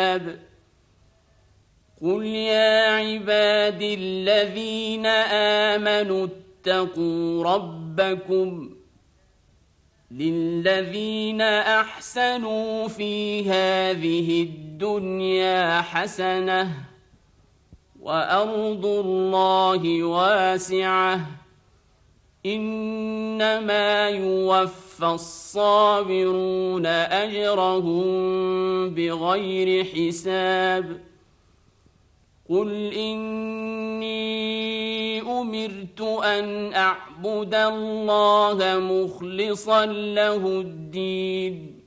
حساب قل يا عبادي الذين آمنوا اتقوا ربكم للذين أحسنوا في هذه الدنيا حسنة وأرض الله واسعة إنما يوفى الصابرون أجرهم بغير حساب قل إني أمرت أن أعبد الله مخلصا له الدين